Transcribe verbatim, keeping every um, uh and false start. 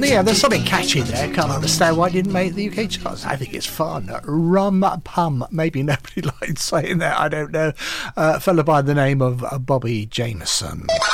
Yeah, there's something catchy there. Can't understand why it didn't make the U K charts. I think it's fun. Rum Pum. Maybe nobody likes saying that. I don't know. Uh, a fellow by the name of uh, Bobby Jameson.